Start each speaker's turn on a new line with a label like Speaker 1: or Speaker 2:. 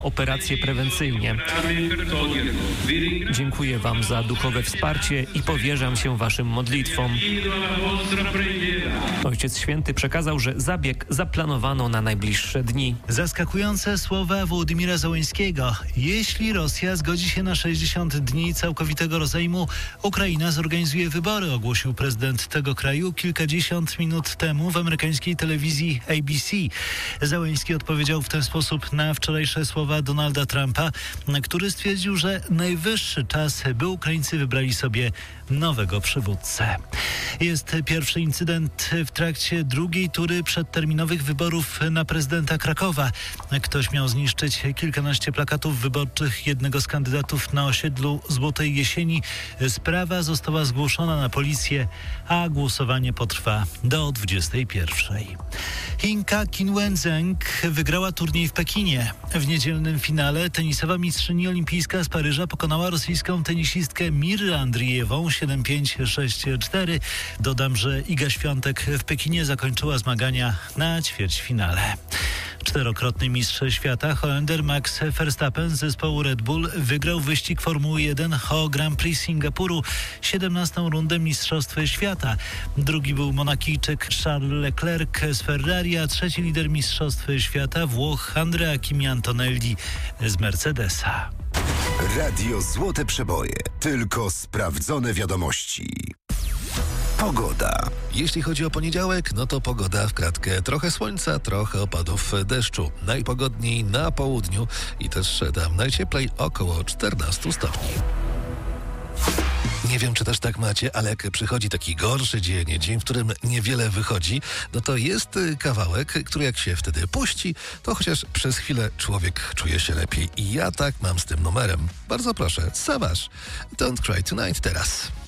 Speaker 1: operacje prewencyjnie. Dziękuję Wam za duchowe wsparcie i powierzam się Waszym modlitwom. Ojciec Święty przekazał, że zabieg zaplanowano na najbliższe dni.
Speaker 2: Zaskakujące słowa Wołodymyra Zełenskiego. Jeśli Rosja zgodzi się na 60 dni całkowitego rozejmu, Ukraina zorganizuje wybory, ogłosił prezydent tego kraju kilkadziesiąt minut temu w amerykańskiej telewizji ABC. Zełenski odpowiedział w ten sposób na wczorajsze słowa Donalda Trumpa, który stwierdził, że najwyższy czas, by Ukraińcy wybrali sobie nowego przywódcę. Jest pierwszy incydent w trakcie drugiej tury przedterminowych wyborów na prezydenta Krakowa. Ktoś miał zniszczyć kilkanaście plakatów wyborczych jednego z kandydatów na osiedlu Złotej Jesieni. Sprawa została zgłoszona na policję, a głosowanie potrwa do 21. Chinka Qin Wenzheng wygrała turniej w Pekinie. W niedzielnym finale tenisowa mistrzyni olimpijska z Paryża pokonała rosyjską tenisistkę Mirę Andrijewą 7-5, 6-4. Dodam, że Iga Świątek w Pekinie zakończyła zmagania na ćwierćfinale. Czterokrotny mistrz świata Holender Max Verstappen z zespołu Red Bull wygrał wyścig Formuły 1 Ho Grand Prix Singapuru, 17. rundę Mistrzostw Świata. Drugi był Monakijczyk Charles Leclerc z Ferrari, a trzeci lider Mistrzostw Świata Włoch Andrea Kimi Antonelli z Mercedesa.
Speaker 3: Radio Złote Przeboje. Tylko sprawdzone wiadomości. Pogoda.
Speaker 4: Jeśli chodzi o poniedziałek, no to pogoda w kratkę. Trochę słońca, trochę opadów deszczu. Najpogodniej na południu i też tam najcieplej około 14 stopni. Nie wiem, czy też tak macie, ale jak przychodzi taki gorszy dzień, w którym niewiele wychodzi, no to jest kawałek, który jak się wtedy puści, to chociaż przez chwilę człowiek czuje się lepiej. I ja tak mam z tym numerem. Bardzo proszę, Savage, Don't Cry Tonight teraz.